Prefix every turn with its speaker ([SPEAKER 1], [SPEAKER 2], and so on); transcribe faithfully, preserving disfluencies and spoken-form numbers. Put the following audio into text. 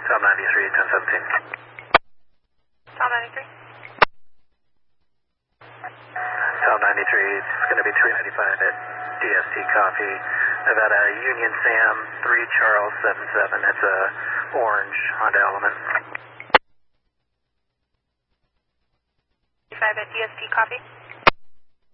[SPEAKER 1] Tom ninety-three, ten seventeen.
[SPEAKER 2] Tom ninety-three.
[SPEAKER 1] Tom ninety-three, it's going to be three ninety-five at D S T Coffee. Nevada Union Sam, three Charles seven seven. It's a orange Honda Element.
[SPEAKER 2] five at D S T Coffee.